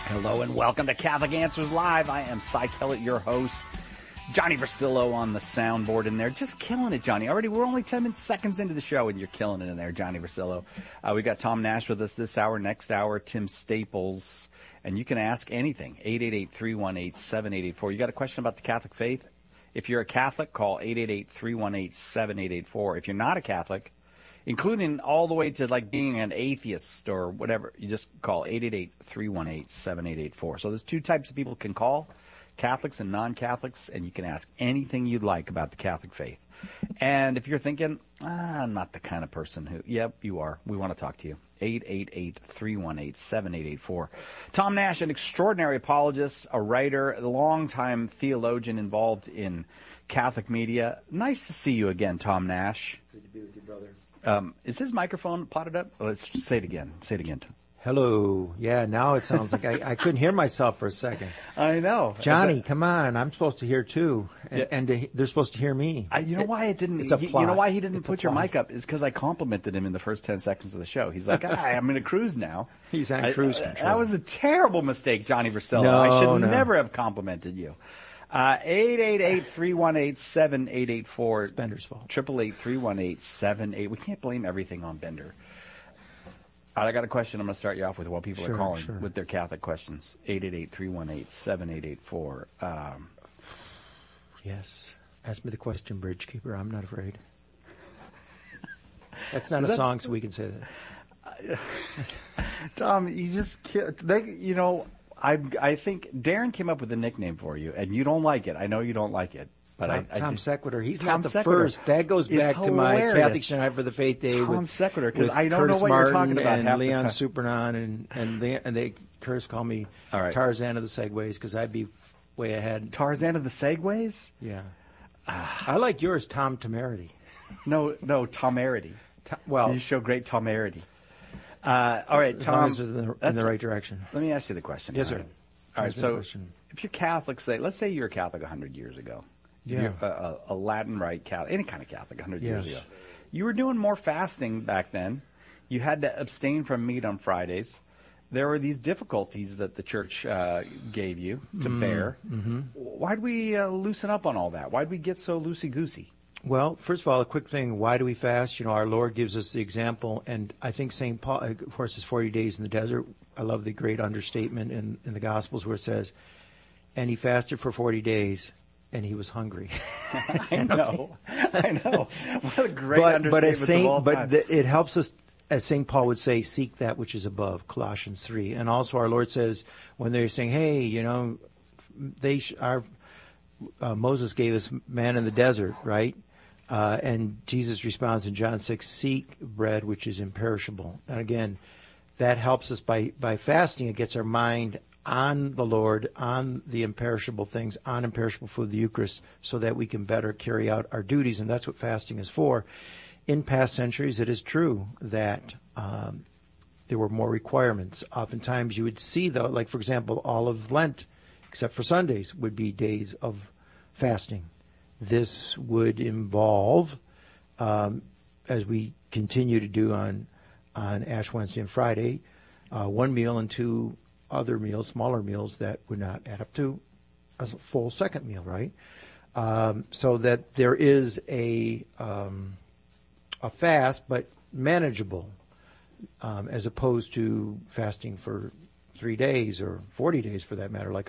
Hello and welcome to Catholic Answers Live. I am Cy Kellett, your host. Johnny Versillo on the soundboard in there. Just killing it, Johnny. Already, we're only 10 seconds into the show and you're killing it in there, Johnny Versillo. We got Tom Nash with us this hour. Next hour, Tim Staples. And you can ask anything. 888-318-7884. You got a question about the Catholic faith? If you're a Catholic, call 888-318-7884. If you're not a Catholic, including all the way to like being an atheist or whatever, you just call 888-318-7884. So there's two types of people can call, Catholics and non-Catholics, and you can ask anything you'd like about the Catholic faith. And if you're thinking, I'm not the kind of person who, yep, you are. We want to talk to you. 888-318-7884. Tom Nash, an extraordinary apologist, a writer, a longtime theologian involved in Catholic media. Nice to see you again, Tom Nash. Good to be with you, brother. Is his microphone potted up? Let's just say it again. Say it again. Hello. Yeah, now it sounds like I couldn't hear myself for a second. I know. Johnny, come on. I'm supposed to hear too. And they're supposed to hear me. You know why it didn't? It's a plot. You know why he didn't put your mic up? Is because I complimented him in the first 10 seconds of the show. He's like, I'm in a cruise now. He's on cruise control. That was a terrible mistake, Johnny Versillo. No, I should never have complimented you. 888-318-7884. It's Bender's fault. 888-318-78. We can't blame everything on Bender. I got a question I'm going to start you off with while people are calling with their Catholic questions. 888-318-7884. Yes. Ask me the question, Bridge Keeper. I'm not afraid. That's not a song, so we can say that. Tom, you just, I think Darren came up with a nickname for you, and you don't like it. I know you don't like it. But Tom Sequitur. He's Tom not the Sequitur. first. That goes back to my Catholic United for the Faith Day Tom with Sequitur, because I don't Curtis know what Martin you're talking about. And Leon Supernon, and they Curtis called me Tarzan of the Segways because I'd be way ahead. Tarzan of the Segways? Yeah. I like yours, Tom Temerity. No, Tomerity. Well, you show great Tomerity. All right, Tom. As long as it's in the right direction. Let me ask you the question. Yes, sir. All right, so if you're Catholic, let's say you're a Catholic 100 years ago. Yeah. You're a Latin Rite Catholic, any kind of Catholic 100 years ago. You were doing more fasting back then. You had to abstain from meat on Fridays. There were these difficulties that the church gave you to bear. Mm-hmm. Why'd we loosen up on all that? Why'd we get so loosey-goosey? Well, first of all, a quick thing. Why do we fast? Our Lord gives us the example, and I think St. Paul, of course, is 40 days in the desert. I love the great understatement in the Gospels where it says, and he fasted for 40 days. And he was hungry. I know. What a great understatement of all time. But it helps us, as St. Paul would say, seek that which is above, Colossians 3. And also our Lord says, when they're saying, hey, Moses gave us man in the desert, right? And Jesus responds in John 6, seek bread which is imperishable. And again, that helps us by fasting. It gets our mind on the Lord, on the imperishable things, on imperishable food, the Eucharist, so that we can better carry out our duties, and that's what fasting is for. In past centuries, it is true that there were more requirements. Oftentimes you would see, though, like, for example, all of Lent, except for Sundays, would be days of fasting. This would involve, as we continue to do on Ash Wednesday and Friday, one meal and two other meals, smaller meals that would not add up to a full second meal, right? So that there is a fast, but manageable, as opposed to fasting for 3 days or 40 days for that matter, like